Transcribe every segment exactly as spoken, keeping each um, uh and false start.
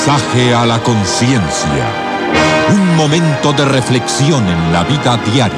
Mensaje a la conciencia. Un momento de reflexión en la vida diaria.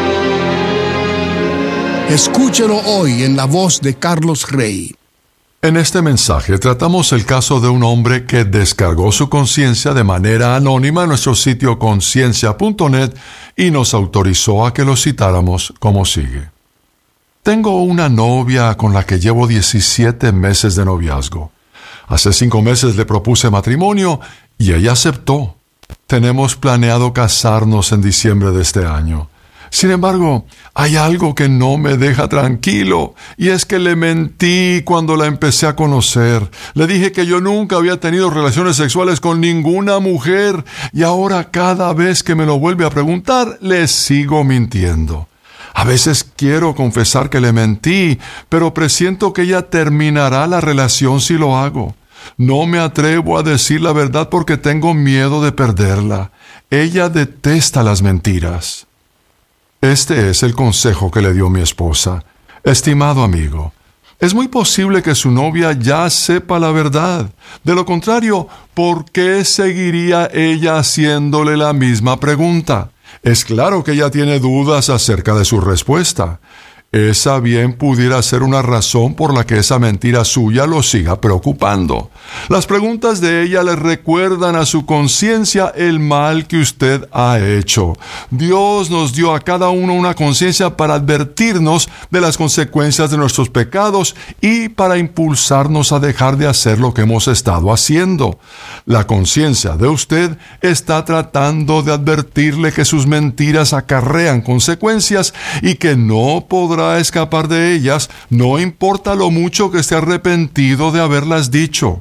Escúchelo hoy en la voz de Carlos Rey. En este mensaje tratamos el caso de un hombre que descargó su conciencia de manera anónima en nuestro sitio conciencia punto net y nos autorizó a que lo citáramos como sigue. Tengo una novia con la que llevo diecisiete meses de noviazgo. Hace cinco meses le propuse matrimonio y ella aceptó. Tenemos planeado casarnos en diciembre de este año. Sin embargo, hay algo que no me deja tranquilo, y es que le mentí cuando la empecé a conocer. Le dije que yo nunca había tenido relaciones sexuales con ninguna mujer, y ahora cada vez que me lo vuelve a preguntar, le sigo mintiendo. A veces quiero confesar que le mentí, pero presiento que ella terminará la relación si lo hago. No me atrevo a decir la verdad porque tengo miedo de perderla. Ella detesta las mentiras. Este es el consejo que le dio mi esposa. Estimado amigo, es muy posible que su novia ya sepa la verdad. De lo contrario, ¿por qué seguiría ella haciéndole la misma pregunta? Es claro que ella tiene dudas acerca de su respuesta. Esa bien pudiera ser una razón por la que esa mentira suya lo siga preocupando. Las preguntas de ella le recuerdan a su conciencia el mal que usted ha hecho. Dios nos dio a cada uno una conciencia para advertirnos de las consecuencias de nuestros pecados y para impulsarnos a dejar de hacer lo que hemos estado haciendo. La conciencia de usted está tratando de advertirle que sus mentiras acarrean consecuencias y que no podrá a escapar de ellas, no importa lo mucho que esté arrepentido de haberlas dicho.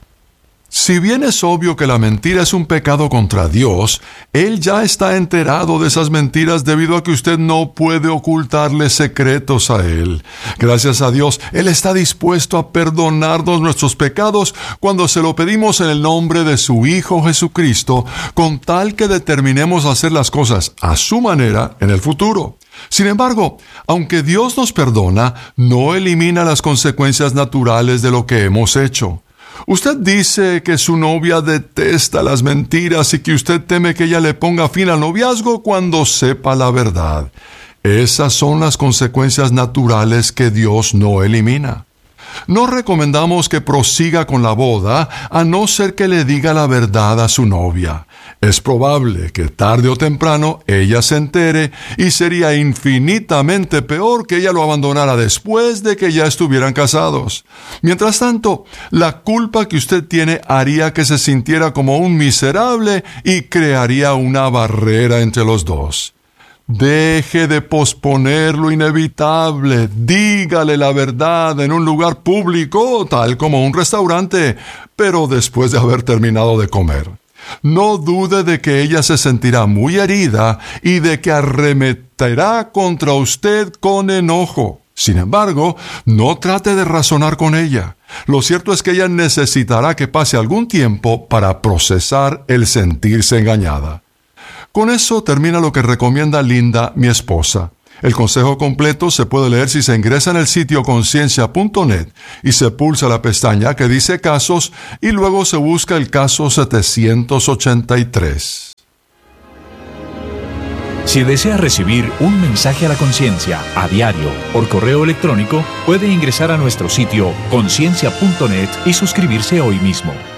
Si bien es obvio que la mentira es un pecado contra Dios, Él ya está enterado de esas mentiras debido a que usted no puede ocultarle secretos a Él. Gracias a Dios, Él está dispuesto a perdonarnos nuestros pecados cuando se lo pedimos en el nombre de su Hijo Jesucristo, con tal que determinemos hacer las cosas a su manera en el futuro. Sin embargo, aunque Dios nos perdona, no elimina las consecuencias naturales de lo que hemos hecho. Usted dice que su novia detesta las mentiras y que usted teme que ella le ponga fin al noviazgo cuando sepa la verdad. Esas son las consecuencias naturales que Dios no elimina. No recomendamos que prosiga con la boda a no ser que le diga la verdad a su novia. Es probable que tarde o temprano ella se entere y sería infinitamente peor que ella lo abandonara después de que ya estuvieran casados. Mientras tanto, la culpa que usted tiene haría que se sintiera como un miserable y crearía una barrera entre los dos. Deje de posponer lo inevitable. Dígale la verdad en un lugar público, tal como un restaurante, pero después de haber terminado de comer. No dude de que ella se sentirá muy herida y de que arremeterá contra usted con enojo. Sin embargo, no trate de razonar con ella. Lo cierto es que ella necesitará que pase algún tiempo para procesar el sentirse engañada. Con eso termina lo que recomienda Linda, mi esposa. El consejo completo se puede leer si se ingresa en el sitio conciencia punto net y se pulsa la pestaña que dice casos y luego se busca el caso setecientos ochenta y tres. Si desea recibir un mensaje a la conciencia a diario por correo electrónico, puede ingresar a nuestro sitio conciencia punto net y suscribirse hoy mismo.